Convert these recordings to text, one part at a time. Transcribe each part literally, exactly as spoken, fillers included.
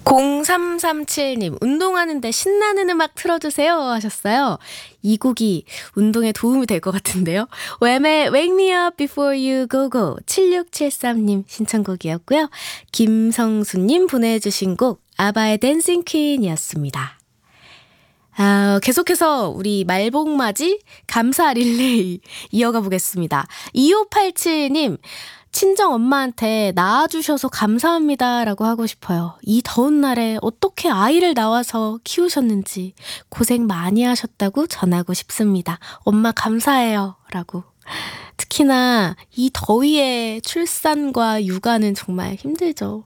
공삼삼칠님, 운동하는데 신나는 음악 틀어주세요 하셨어요. 이 곡이 운동에 도움이 될 것 같은데요. 웸의 Wake Me Up Before You Go Go 칠육칠삼님 신청곡이었고요. 김성수님 보내주신 곡 아바의 댄싱 퀸이었습니다. 아, 계속해서 우리 말복맞이 감사 릴레이 이어가 보겠습니다. 이오팔칠님, 친정 엄마한테 낳아주셔서 감사합니다 라고 하고 싶어요. 이 더운 날에 어떻게 아이를 낳아서 키우셨는지 고생 많이 하셨다고 전하고 싶습니다. 엄마 감사해요 라고. 특히나 이 더위에 출산과 육아는 정말 힘들죠.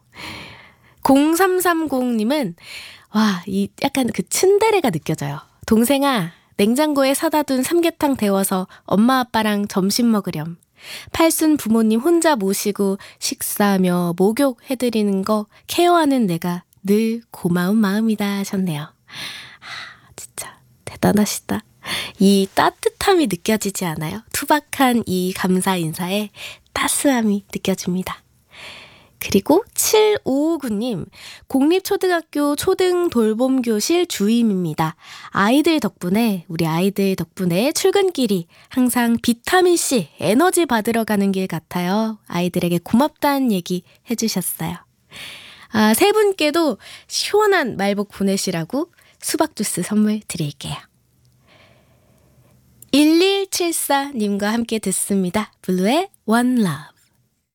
공삼삼공님은 와, 이 약간 그 츤데레가 느껴져요. 동생아, 냉장고에 사다 둔 삼계탕 데워서 엄마 아빠랑 점심 먹으렴. 팔순 부모님 혼자 모시고 식사하며 목욕해드리는 거 케어하는 내가 늘 고마운 마음이다 하셨네요. 아, 진짜 대단하시다. 이 따뜻함이 느껴지지 않아요? 투박한 이 감사 인사에 따스함이 느껴집니다. 그리고 칠오오구님, 공립초등학교 초등돌봄교실 주임입니다. 아이들 덕분에, 우리 아이들 덕분에 출근길이 항상 비타민C, 에너지 받으러 가는 길 같아요. 아이들에게 고맙다는 얘기 해주셨어요. 아, 세 분께도 시원한 말복 보내시라고 수박주스 선물 드릴게요. 일일칠사님과 함께 듣습니다. 블루의 One Love.